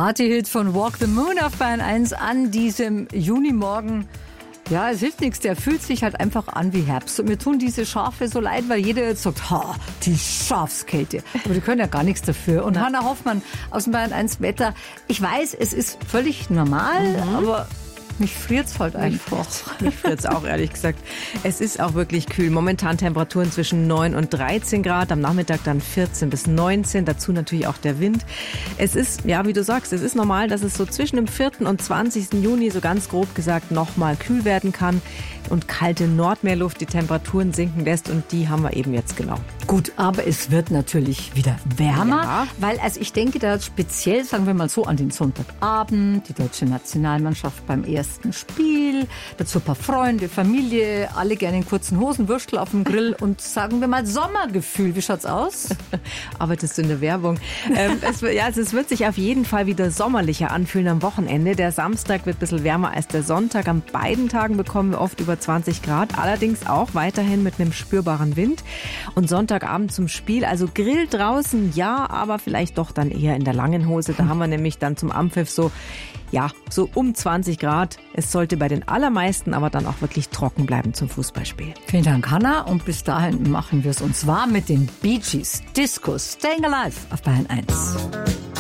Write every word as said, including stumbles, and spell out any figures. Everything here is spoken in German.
Partyhit von Walk the Moon auf Bayern eins an diesem Junimorgen. Ja, es hilft nichts, der fühlt sich halt einfach an wie Herbst. Und mir tun diese Schafe so leid, weil jeder jetzt sagt, ha, die Schafskälte. Aber die können ja gar nichts dafür. Und Hannah Hoffmann aus dem Bayern eins Wetter. Ich weiß, es ist völlig normal, mhm. aber mich friert's halt einfach. Mich friert's auch, ehrlich gesagt. Es ist auch wirklich kühl. Momentan Temperaturen zwischen neun und dreizehn Grad, am Nachmittag dann vierzehn bis neunzehn, dazu natürlich auch der Wind. Es ist, ja, wie du sagst, es ist normal, dass es so zwischen dem vierten und zwanzigsten Juni, so ganz grob gesagt, nochmal kühl werden kann und kalte Nordmeerluft die Temperaturen sinken lässt, und die haben wir eben jetzt genau. Gut, aber es wird natürlich wieder wärmer, Ja. weil, also ich denke da speziell, sagen wir mal so, an den Sonntagabend, die deutsche Nationalmannschaft beim ersten Spiel, dazu ein paar Freunde, Familie, alle gerne in kurzen Hosen, Würstel auf dem Grill und sagen wir mal Sommergefühl. Wie schaut's aus? Arbeitest du in der Werbung? ähm, es, ja, also es wird sich auf jeden Fall wieder sommerlicher anfühlen am Wochenende. Der Samstag wird ein bisschen wärmer als der Sonntag. An beiden Tagen bekommen wir oft über zwanzig Grad, allerdings auch weiterhin mit einem spürbaren Wind. Und Sonntagabend zum Spiel, also Grill draußen, ja, aber vielleicht doch dann eher in der langen Hose. Da haben wir nämlich dann zum Anpfiff so, ja, so um zwanzig Grad. Es sollte bei den allermeisten aber dann auch wirklich trocken bleiben zum Fußballspiel. Vielen Dank, Hannah. Und bis dahin machen wir es uns warm mit den Bee Gees. Disco, Staying Alive auf Bayern eins.